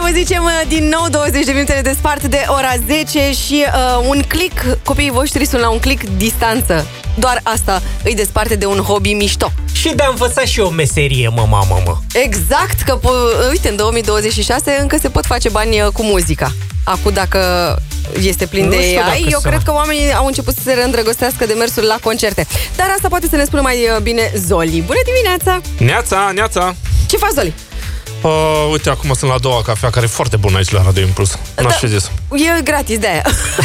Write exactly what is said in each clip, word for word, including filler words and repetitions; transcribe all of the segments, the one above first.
vă zicem din nou, douăzeci de minute de despart de ora zece și uh, un click, copiii voștri sunt la un click distanță. Doar asta îi desparte de un hobby mișto. Și de a învăța și o meserie, mă, mamă, mă. Exact, că, uite, în două mii douăzeci și șase încă se pot face bani cu muzica. Acum, dacă este plin de A I, eu cred că oamenii au început să se reîndrăgostească de mersul la concerte. Dar asta poate să ne spună mai bine Zoli. Bună dimineața! Neața, neața! Ce faci, Zoli? Uh, uite, acum sunt la a doua cafea, care e foarte bună aici la Radio Impuls. N-aș da, fi zis. E gratis de aia.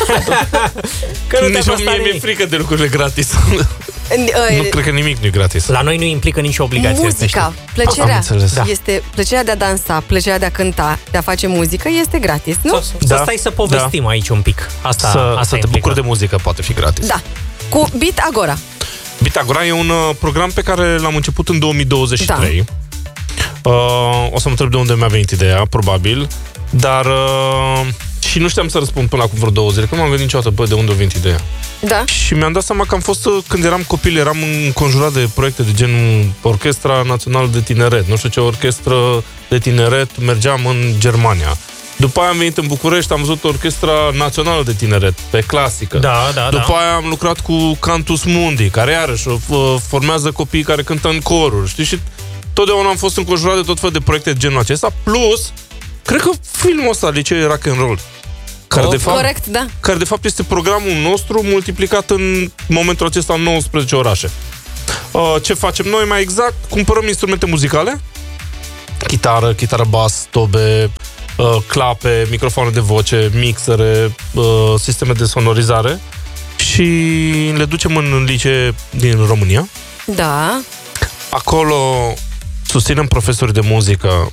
Că nu Nici mie mi-e frică de lucrurile gratis. Nu cred că nimic nu e gratis. La noi nu implică nicio obligație. Muzica, plăcerea este plăcerea de a dansa, plăcerea de a cânta, de a face muzică este gratis, nu? Să, da, să stai să povestim da. aici un pic. Asta, să asta să te bucuri de muzică poate fi gratis. Da. Cu Beat Agora. Beat Agora e un uh, program pe care l-am început în două mii douăzeci și trei. Da. Uh, o să mă întreb de unde mi-a venit ideea, probabil. Dar uh, și nu știam să răspund până acum vreo două zile, că m-am gândit niciodată, bă, de unde a venit ideea. Da. Și mi-am dat seama că am fost, când eram copil, eram înconjurat de proiecte de genul Orchestra Națională de Tineret, nu știu ce orchestră de tineret, mergeam în Germania. După aia am venit în București, am văzut Orchestra Națională de Tineret, pe clasică. Da, da, După da. aia am lucrat cu Cantus Mundi, care iarăși formează copii care cântă în coruri, știi? Și totdeauna am fost înconjurat de tot fel de proiecte de genul acesta, plus, cred că filmul ăsta, Liceu Rock and Roll, care, oh, de fapt, corect, da. care de fapt este programul nostru multiplicat în momentul acesta în nouăsprezece orașe. Uh, ce facem noi mai exact? Cumpărăm instrumente muzicale, chitară, chitară bas, tobe, uh, clape, microfoane de voce, mixere, uh, sisteme de sonorizare și le ducem în licee din România. Da. Acolo susținem profesori de muzică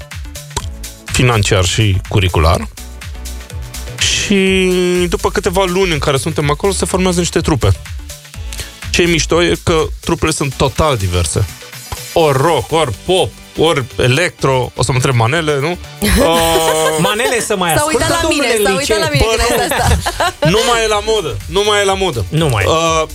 financiar și curricular. Și după câteva luni în care suntem acolo, se formează niște trupe. Ce e mișto e că trupele sunt total diverse. Ori rock, ori pop, ori electro. O să mă întreb Manele, nu? Uh... Manele să mai ascultă, S-a uitat la mine, s-a uitat la mine când asta. Nu mai e la modă, nu mai e la modă. Nu mai e. Uh,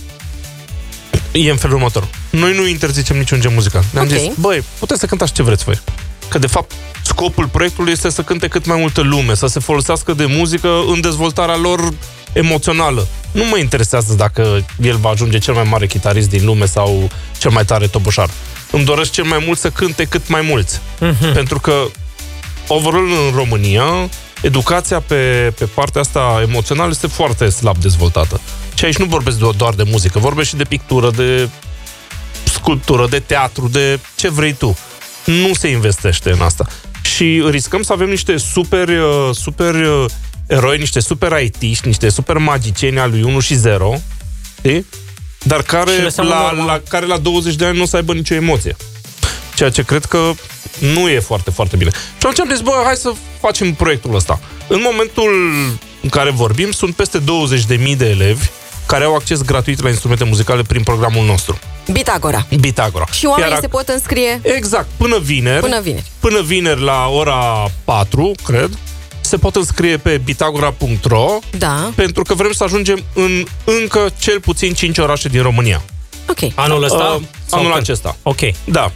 e în felul următor. Noi nu interzicem niciun gen muzical. Ne-am okay. zis, băi, puteți să cântați ce vreți voi. Că de fapt scopul proiectului este să cânte cât mai multă lume, să se folosească de muzică în dezvoltarea lor emoțională. Nu mă interesează dacă el va ajunge cel mai mare chitarist din lume sau cel mai tare toboșar. Îmi doresc cel mai mult să cânte cât mai mulți. Mm-hmm. Pentru că overall în România educația pe, pe partea asta emoțională este foarte slab dezvoltată. Și aici nu vorbesc doar de muzică, vorbesc și de pictură, de sculptură, de teatru, de ce vrei tu. Nu se investește în asta. Și riscăm să avem niște super, super eroi, niște super I T-ști, niște super magicieni al lui unu și zero, știi? Dar care la, la, care la douăzeci de ani nu o să aibă nicio emoție. Ceea ce cred că nu e foarte, foarte bine. Și atunci am zis, bă, hai să facem proiectul ăsta. În momentul în care vorbim, sunt peste douăzeci de mii de elevi care au acces gratuit la instrumente muzicale prin programul nostru. Beat Agora. Beat Agora. Și oamenii Iar, se pot înscrie... Exact, până vineri. Până vineri. Până vineri la ora patru, cred, se pot înscrie pe beatagora punct ro. Da. Pentru că vrem să ajungem în încă cel puțin cinci orașe din România. Ok. Anul ăsta? Uh, anul când? acesta. Ok. Da.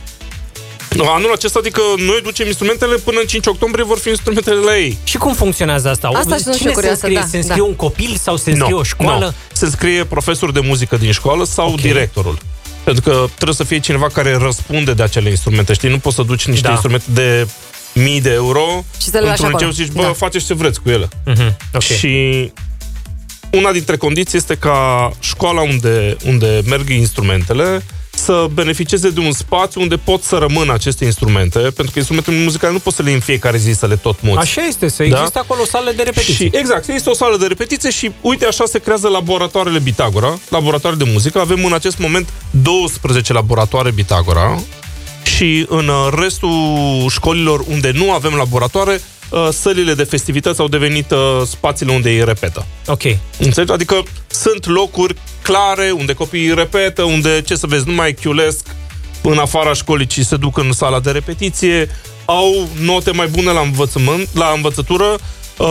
Anul acesta, adică noi ducem instrumentele până în cinci octombrie vor fi instrumentele la ei. Și cum funcționează asta? Asta Cine se înscrie? Da, se înscrie da. un copil sau se înscrie no, o școală? No. Se înscrie profesor de muzică din școală sau okay. directorul. Pentru că trebuie să fie cineva care răspunde de acele instrumente. Știi, nu poți să duci niște da. instrumente de mii de euro și să le lași acolo. Și zici, bă, da. faceți ce vreți cu ele. Mm-hmm. Okay. Și una dintre condiții este ca școala unde, unde merg instrumentele să beneficieze de un spațiu unde pot să rămână aceste instrumente, pentru că instrumentele muzicale nu poți să le iei în fiecare zi să le tot muți. Așa este, să există da? acolo o sală de repetiție. Și, exact, există o sală de repetiție și uite așa se creează laboratoarele Beat Agora, laboratoare de muzică. Avem în acest moment douăsprezece laboratoare Beat Agora și în restul școlilor unde nu avem laboratoare, sălile de festivități au devenit spațiile unde ei repetă. Ok. Înțelegi? Adică sunt locuri clare unde copiii repetă, unde, ce să vezi, nu mai chiulesc în afara școlii, ci se duc în sala de repetiție, au note mai bune la învățământ, la învățătură, uh,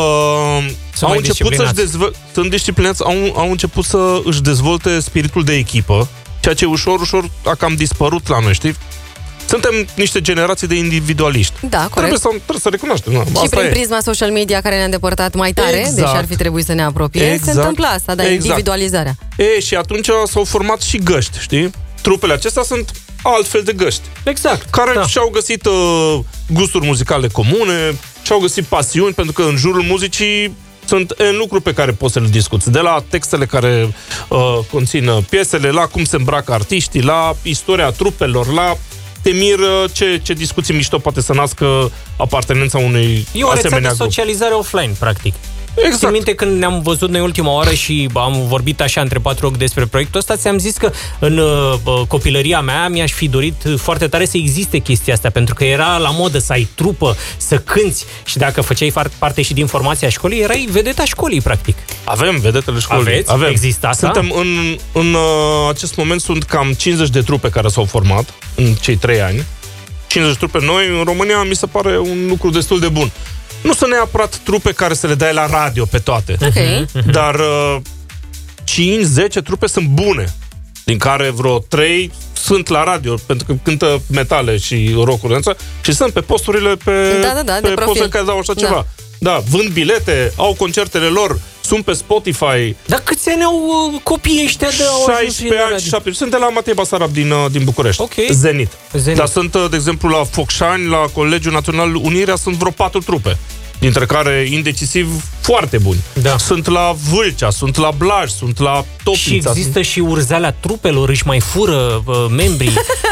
au început să-și dezvol- sunt disciplinați, au, au început să își dezvolte spiritul de echipă, ceea ce ușor, ușor a cam dispărut la noi, știi? Suntem niște generații de individualiști. Da, corect. Trebuie să, trebuie să recunoaștem. Da, și asta prin e. prisma social media care ne-a îndepărtat mai tare, Exact. deși ar fi trebuit să ne apropie, Exact. se întâmplă asta, dar Exact. individualizarea. E, și atunci s-au format și găști, știi? Trupele acestea sunt altfel de găști. Exact. Care da. și-au găsit uh, gusturi muzicale comune, și-au găsit pasiuni, pentru că în jurul muzicii sunt în lucruri pe care poți să le discuți. De la textele care uh, conțin piesele, la cum se îmbracă artiștii, la istoria trupelor, la te miră ce, ce discuții mișto poate să nască apartenența unui E o rețea asemenea de grup. socializare offline, practic. Exact. Țin minte când ne-am văzut noi ultima oară și am vorbit așa între patru ochi despre proiectul ăsta, ți-am zis că în uh, copilăria mea mi-aș fi dorit foarte tare să existe chestia asta, pentru că era la modă să ai trupă, să cânți și dacă făceai parte și din formația școlii, erai vedeta școlii, practic. Avem vedetele școlii. Aveți? Avem. Există asta? Suntem în, în uh, acest moment sunt cam cincizeci de trupe care s-au format în cei trei ani. cincizeci de trupe noi, în România mi se pare un lucru destul de bun. Nu sunt neapărat trupe care să le dai la radio pe toate. Ok. Dar uh, cinci zece trupe sunt bune, din care vreo trei sunt la radio, pentru că cântă metale și rock-uri și sunt pe posturile pe, Da, da, da, de pe profil. posturile care dau așa Da. ceva. Da, vând bilete, au concertele lor, sunt pe Spotify. Dar câți ani au uh, copiii ăștia de au ajuns șaisprezece la ani, radio? șaptesprezece. Sunt de la Matei Basarab din, uh, din București. Ok. Zenit. Zenit. Dar sunt, uh, de exemplu, la Focșani, la Colegiul Național Unirea, sunt vreo patru trupe, dintre care indecisiv foarte buni. Da. Sunt la Vâlcea, sunt la Blaj, sunt la Toplița. Și există și urzeala trupelor, își mai fură uh, membrii.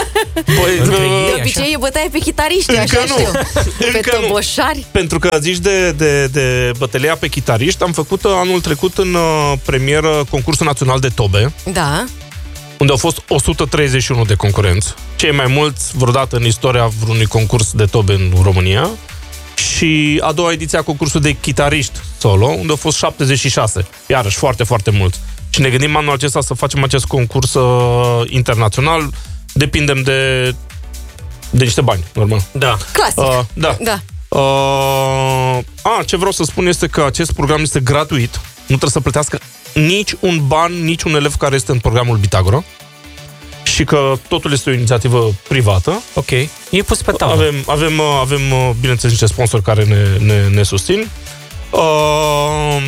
Băi, Între uh, ei. De obicei e bătaie pe chitariști, Încă așa nu. știu. Pe Încă nu. toboșari. Pentru că zici de, de, de bătălia pe chitariști, am făcut uh, anul trecut în uh, premieră concursul național de tobe, Da. unde au fost o sută treizeci și unu de concurenți, cei mai mulți vreodată în istoria vreunui concurs de tobe în România, și a doua ediție a concursului de chitariști solo, unde au fost șaptezeci și șase, iarăși foarte, foarte mulți. Și ne gândim anul acesta să facem acest concurs uh, internațional, depindem de, de niște bani, normal. Da. Clasic. Uh, da. Da. Uh, a, ce vreau să spun este că acest program este gratuit, nu trebuie să plătească nici un ban, nici un elev care este în programul Bitagora, și că totul este o inițiativă privată. Ok. E pus pe tablă. Avem, avem, avem bineînțeles, niște sponsori care ne, ne, ne susțin. Uh,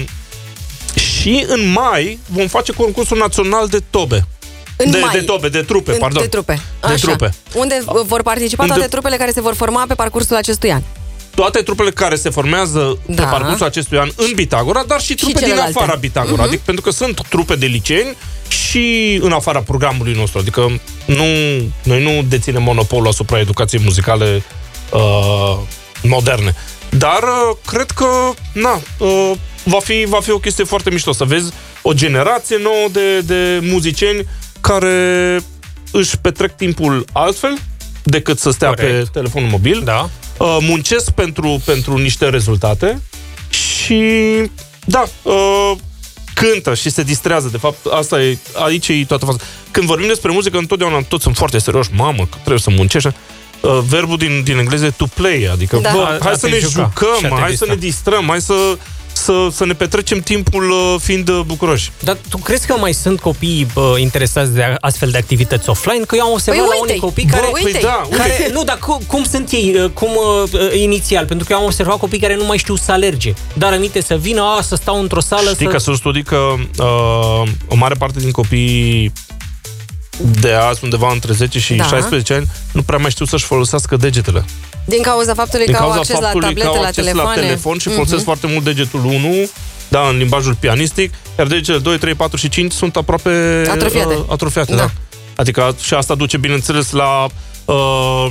și în mai vom face concursul național de tobe. În de, mai. de tobe, de trupe, În- pardon. De trupe. De Așa. trupe. Unde vor participa Unde- toate trupele care se vor forma pe parcursul acestui an. Toate trupele care se formează Da. pe parcursul acestui an în Bitagora, dar și trupe din celelalte. afara Bitagora. Uh-huh. Adică, pentru că sunt trupe de liceeni și în afara programului nostru. Adică nu, noi nu deținem monopolul asupra educației muzicale uh, moderne. Dar uh, cred că na, uh, va, fi, va fi o chestie foarte mișto să vezi o generație nouă de, de muzicieni care își petrec timpul altfel decât să stea Corect. pe telefonul mobil. Da. Uh, muncesc pentru, pentru niște rezultate și da, uh, cântă și se distrează. De fapt, asta e, aici e toată faza. Când vorbim despre muzică, întotdeauna toți sunt foarte serioși. Mamă, că trebuie să muncești. Uh, verbul din, din engleză e to play, adică Da. bă, hai A să te ne juca și a jucăm, te hai distra. să ne distrăm, hai să, să, să ne petrecem timpul uh, fiind uh, bucuroși. Dar tu crezi că mai sunt copii bă, interesați de astfel de activități offline? Că eu am observat Păi la uite-i. unii copii Bă, care... uite-i. Păi da, uite. care nu, dar cum, cum sunt ei, uh, cum uh, inițial? Pentru că eu am observat copii care nu mai știu să alerge. Dar aminte să vină, a, să stau într-o sală, Știi să... că sunt studii că uh, o mare parte din copiii de azi, undeva între zece și Da. șaisprezece ani, nu prea mai știu să-și folosească degetele. Din cauza faptului Din că au cauza acces la faptului tablete, că au la acces telefoane. la telefon și Mhm. folosesc foarte mult degetul unu, da, în limbajul pianistic, iar degetele doi, trei, patru și cinci sunt aproape Atrofiate. Uh, atrofiate, Da. da. Adică și asta duce, bineînțeles, la uh,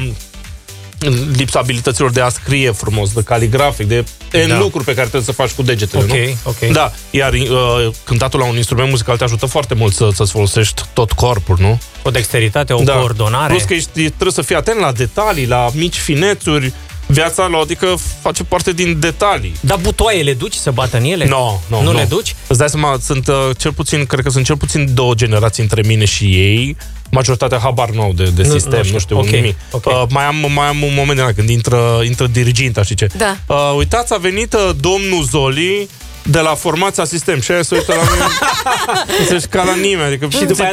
lipsa abilităților de a scrie frumos, de caligrafic, de N Da. lucruri pe care trebuie să faci cu degetele, Ok, nu? ok. Da, iar uh, cântatul la un instrument muzical te ajută foarte mult să, să-ți folosești tot corpul, nu? O dexteritate, o Da. coordonare. Plus că ești, trebuie să fii atent la detalii, la mici finețuri. Viața lor, adică face parte din detalii. Dar butoaiele duci să bată în ele? No, no, nu no. le duci? Îți dai seama, sunt uh, cel puțin, cred că sunt cel puțin două generații între mine și ei. Majoritatea habar nou de, de Nu- sistem, nu știu. nu știu, Ok, nimic. ok. Uh, mai, am, mai am un moment de la când intră, intră diriginta, știi ce? Da. Uh, uitați, a venit uh, domnul Zoli de la formația Sistem și aia se uită la mine. Nu se ca la nimeni. Adică, Și după aia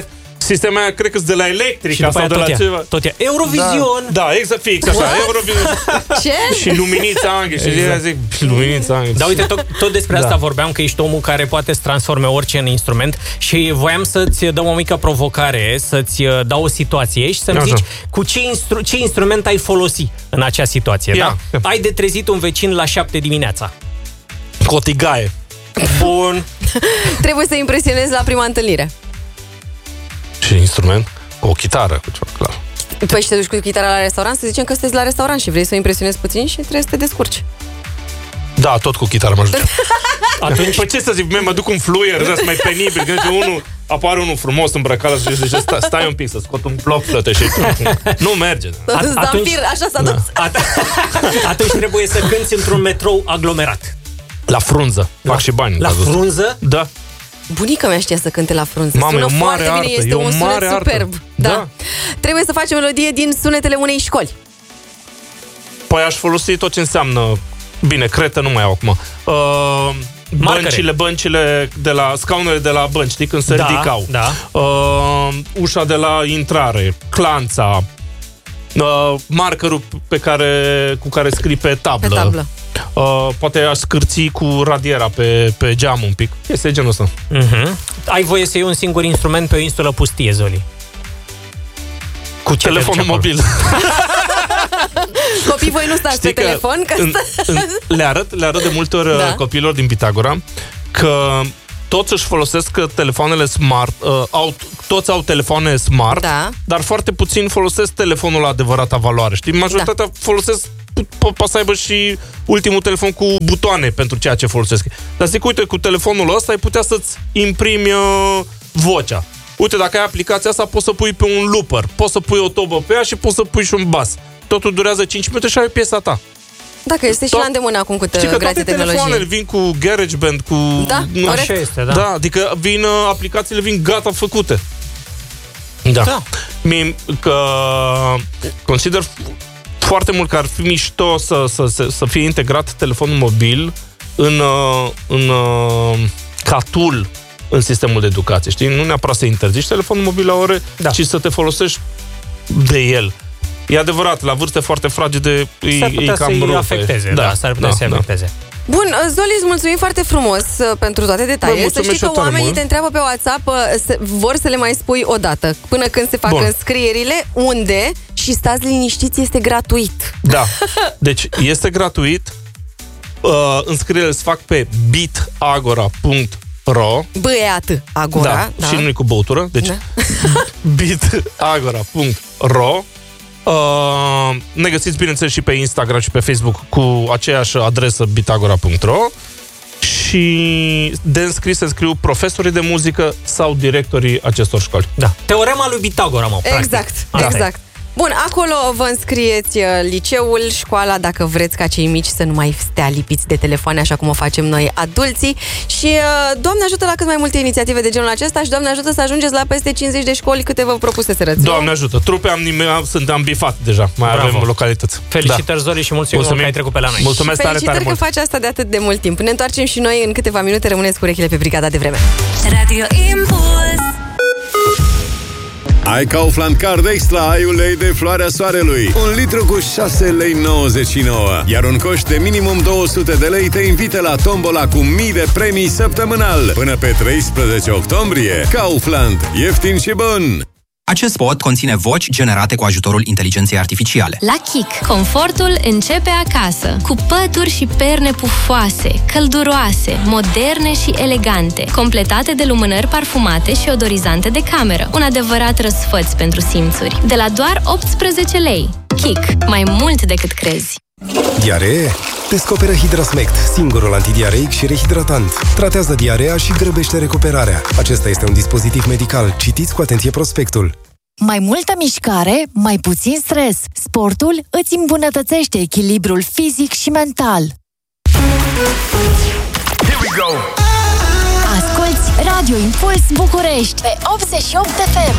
Sistemele aia, cred că de la electrica sau de la ea, ceva. Tot e Eurovision. Da, da, exact, fix așa, Eurovision. Ce? Și luminița Anghe. Și exact. zic, luminița Anghe. Da, uite, tot, tot despre asta da. vorbeam, că ești omul care poate să transforme orice în instrument și voiam să-ți dau o mică provocare, să-ți dau o situație și să-mi așa. zici cu ce, instru- ce instrument ai folosi în acea situație. Ia. Da? Ai de trezit un vecin la șapte dimineața. Cotigaie. Bun. Trebuie să impresionezi la prima întâlnire. Ce instrument? O chitară, cu ceva, clar. Păi și te duci cu chitara la restaurant, să zicem că sunteți la restaurant și vrei să o impresionezi puțin și trebuie să te descurci. Da, tot cu chitară mă ajut. Atunci... Păi ce să zic, mă duc un fluier, ăsta mai penibil, când unul, apare unul frumos îmbrăcat și zice, stai, stai un pic să scot un bloc flătă și nu merge. Atunci... Zamfir, așa s-a dus. Da. Atunci trebuie să cânti într-un metrou aglomerat. La frunză, fac la, și bani. La frunză? Da. Bunica mea știa să cânte la frunză. Mamă, Sună e o mare foarte bine, artă, este e o un sunet mare superb. artă. Da. Da. Trebuie să faci o melodie din sunetele unei școli. Păi aș folosi tot ce înseamnă. Bine, cretă nu mai au acum. Uh, băncile, băncile de la scaunele de la bănci, știi, când se da, ridicau. Da. Uh, ușa de la intrare, clanța, uh, markerul pe care, cu care scrii pe tablă. Pe tablă. Uh, poate aș scârți cu radiera pe, pe geam un pic. Este genul ăsta. Uh-huh. Ai voie să iei un singur instrument pe o insulă pustie, Zoli. Cu telefonul mobil. Copii, voi nu stați pe telefon? Că în, în, le, arăt, le arăt de multe ori da. copiilor din Pitagora că toți își folosesc telefoanele smart, uh, au, toți au telefoane smart, da. dar foarte puțin folosesc telefonul la adevărata valoare. Știi? Majoritatea da. folosesc, poate să aibă și ultimul telefon cu butoane pentru ceea ce folosesc. Dar zic, uite, cu telefonul ăsta ai putea să-ți imprimi uh, vocea. Uite, dacă ai aplicația asta, poți să pui pe un looper, poți să pui o tobă pe ea și poți să pui și un bas. Totul durează cinci minute și ai piesa ta. Dacă este și Tot... la îndemână acum cu te- grație tehnologiei. Telefoanele vin cu GarageBand, cu... Da, nu, așa este, da. Da, adică vin, aplicațiile vin gata făcute. Da. da. Mie, că consider foarte mult că ar fi mișto să, să, să, să fie integrat telefonul mobil în, în, ca tool în sistemul de educație, știi? Nu neapărat să interzici telefonul mobil la ore, da. ci să te folosești de el. E adevărat, la vârste foarte fragede s-ar putea să-i afecteze. Da, da, s-ar putea da, să-i afecteze. Da. Bun, Zoli, îți mulțumim foarte frumos pentru toate detaliile. Să știi că oamenii mult. te întreabă pe WhatsApp, să, vor să le mai spui o dată, până când se fac Bun. înscrierile, unde, și stați liniștiți, este gratuit. Da, deci este gratuit. Uh, înscrierile se fac pe bitagora punct ro. B E A T, Agora. Da, da. și nu-i cu băutură. Deci da. bitagora punct ro. Uh, ne găsiți, bineînțeles, și pe Instagram și pe Facebook cu aceeași adresă bitagora punct ro și de înscris se înscriu profesorii de muzică sau directorii acestor școli. Da. Teorema lui Pitagora, mă, practic. Exact, Asta exact. E. Bun, acolo vă înscrieți liceul, școala, dacă vreți ca cei mici să nu mai stea lipiți de telefoane, așa cum o facem noi, adulții. Și Doamne ajută la cât mai multe inițiative de genul acesta și Doamne ajută să ajungeți la peste cincizeci de școli câte vă propuseserăți. Doamne ajută. Trupe am, am, sunt ambifat deja. Mai Bravo. avem localități. Felicitări, da. Zoli, și mulțumim, mulțumim că ai trecut pe la noi. Mulțumesc tare, tare mult. că faci asta de atât de mult timp. Ne întoarcem și noi în câteva minute. Rămâneți cu urechile pe brigada de vreme. Radio Impuls. Ai Kaufland Card Extra, ai ulei de floarea soarelui. Un litru cu șase lei nouăzeci și nouă. Iar un coș de minimum două sute de lei te invită la tombola cu mii de premii săptămânal. Până pe treisprezece octombrie. Kaufland. Ieftin și bun! Acest spot conține voci generate cu ajutorul inteligenței artificiale. La Kik, confortul începe acasă, cu pături și perne pufoase, călduroase, moderne și elegante, completate de lumânări parfumate și odorizante de cameră. Un adevărat răsfăț pentru simțuri. De la doar optsprezece lei. Kik, mai mult decât crezi. Diaree? Descoperă Hidrasmect, singurul antidiareic și rehidratant. Tratează diarea și grăbește recuperarea. Acesta este un dispozitiv medical. Citiți cu atenție prospectul. Mai multă mișcare, mai puțin stres. Sportul îți îmbunătățește echilibrul fizic și mental. Here we go! Asculți Radio Impuls București pe optzeci și opt F M.